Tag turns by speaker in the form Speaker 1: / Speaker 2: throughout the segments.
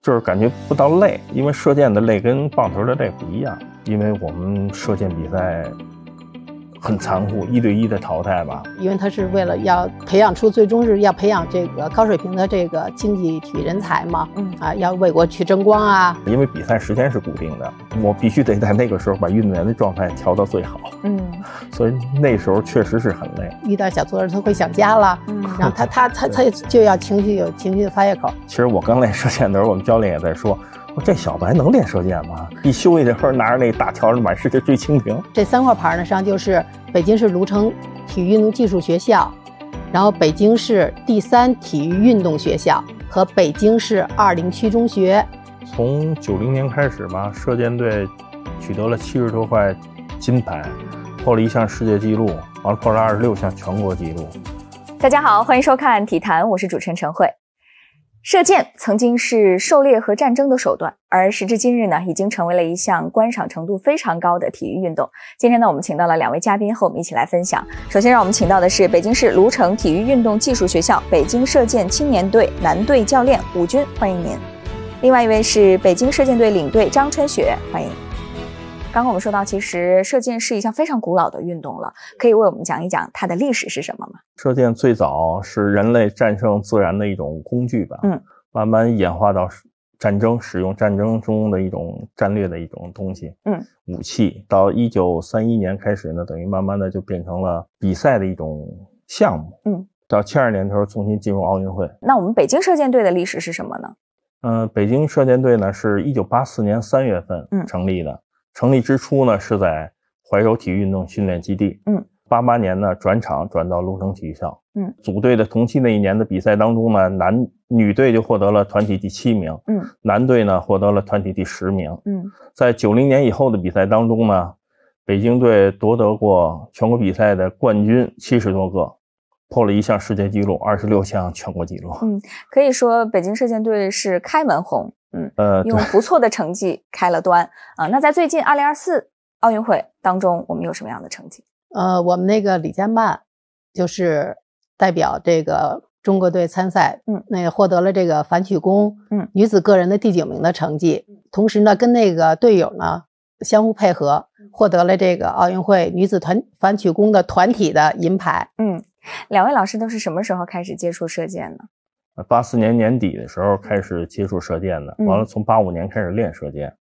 Speaker 1: 就是感觉不到累，因为射箭的累跟棒球的累不一样，因为我们射箭比赛很残酷，1对1的淘汰吧。
Speaker 2: 因为它是为了要培养出，最终是要培养这个高水平的这个竞技体育人才嘛。要为国去争光啊。
Speaker 1: 因为比赛时间是固定的，我必须得在那个时候把运动员的状态调到最好。所以那时候确实是很累。
Speaker 2: 遇到小挫折他会想家了，然后他就要有情绪的发泄口。
Speaker 1: 其实我刚练射箭的时候，我们教练也在说，这小子还能练射箭吗？一休息的时候拿着那大条满世界追蜻蜓。
Speaker 2: 这3块牌呢，实际上就是北京市芦城体育运动技术学校，然后北京市第3体育运动学校和北京市20区中学。
Speaker 1: 从90年开始吧，射箭队取得了70多块金牌，破了1项世界纪录，完了破了26项全国纪录。
Speaker 3: 大家好，欢迎收看体坛，我是主持人陈慧。射箭曾经是狩猎和战争的手段，而时至今日呢，已经成为了一项观赏程度非常高的体育运动。今天呢，我们请到了2位嘉宾和我们一起来分享。首先让我们请到的是北京市芦城体育运动技术学校北京射箭青年队男队教练武军，欢迎您。另外一位是北京射箭队领队张春雪，欢迎。刚刚我们说到，其实射箭是一项非常古老的运动了，可以为我们讲一讲它的历史是什么吗？
Speaker 1: 射箭最早是人类战胜自然的一种工具吧，慢慢演化到战争，使用战争中的一种战略的一种东西，武器。到1931年开始呢，等于慢慢的就变成了比赛的一种项目，到72年的时候重新进入奥运会。
Speaker 3: 那我们北京射箭队的历史是什么呢？
Speaker 1: 北京射箭队呢是1984年3月份成立的。成立之初呢是在怀柔体育运动训练基地，88年呢转场转到芦城体育校，组队的同期那一年的比赛当中呢，女队就获得了团体第7名，男队呢获得了团体第10名，在90年以后的比赛当中呢，北京队夺得过全国比赛的冠军70多个，破了1项世界纪录，26项全国纪录。
Speaker 3: 可以说北京射箭队是开门红，用不错的成绩开了端啊。那在最近2024奥运会当中，我们有什么样的成绩？
Speaker 2: 我们那个李佳曼就是代表这个中国队参赛，那个获得了这个反曲弓女子个人的第9名的成绩，同时呢跟那个队友呢相互配合，获得了这个奥运会女子反曲弓的团体的银牌。
Speaker 3: 2位老师都是什么时候开始接触射箭呢
Speaker 1: ？84年年底的时候开始接触射箭的，完了从85年开始练射箭。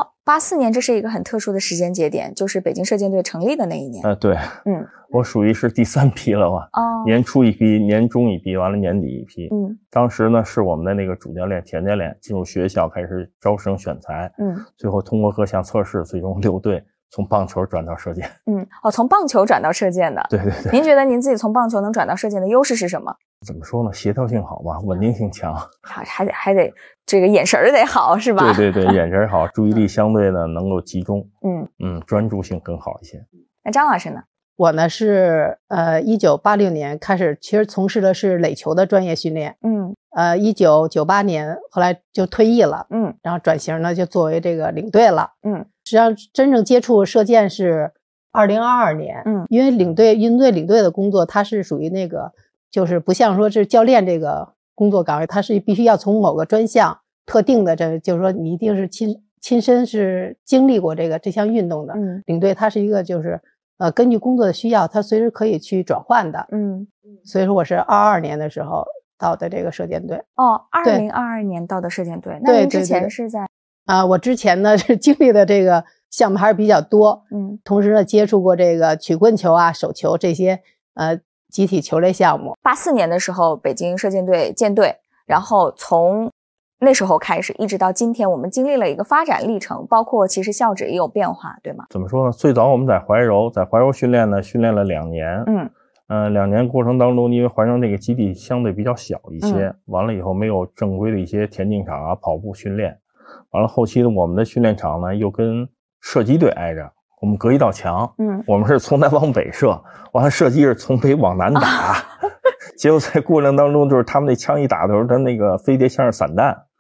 Speaker 3: 84年这是一个很特殊的时间节点，就是北京射箭队成立的那一年。
Speaker 1: 对，我属于是第3批了吧？年初一批，年中一批，完了年底一批。当时呢是我们的那个主教练田教练进入学校开始招生选材，最后通过各项测试，最终留队。从棒球转到射箭。
Speaker 3: 从棒球转到射箭的。
Speaker 1: 对。
Speaker 3: 您觉得您自己从棒球能转到射箭的优势是什么？
Speaker 1: 怎么说呢？协调性好吧，稳定性强。
Speaker 3: 还得这个眼神得好是吧？
Speaker 1: 对，眼神好，注意力相对呢能够集中。专注性更好一些。
Speaker 3: 那张老师呢？
Speaker 2: 我呢是1986年开始，其实从事的是垒球的专业训练。1998年后来就退役了。然后转型呢就作为这个领队了。实际上真正接触射箭是2022年。因为运动队领队的工作，它是属于那个就是不像说是教练这个工作岗位，它是必须要从某个专项特定的，这就是说你一定是亲身是经历过这项运动的。领队它是一个就是根据工作的需要，它随时可以去转换的。所以说我是22年的时候到的这个射箭队。
Speaker 3: 2022年到的射箭队。那您之前是在
Speaker 2: 我之前呢是经历的这个项目还是比较多。同时呢接触过这个曲棍球啊、手球这些集体球类项目。
Speaker 3: 84年的时候北京射箭队建队，然后从那时候开始一直到今天，我们经历了一个发展历程，包括其实校址也有变化，对吗？
Speaker 1: 怎么说呢？最早我们在怀柔训练呢，训练了2年。2年过程当中，因为怀柔那个基地相对比较小一些，完了以后没有正规的一些田径场啊、跑步训练，完了后期的我们的训练场呢又跟射击队挨着，我们隔一道墙。我们是从南往北射，完了射击是从北往南打。结果在过程当中，就是他们那枪一打的时候，他那个飞碟枪是散弹，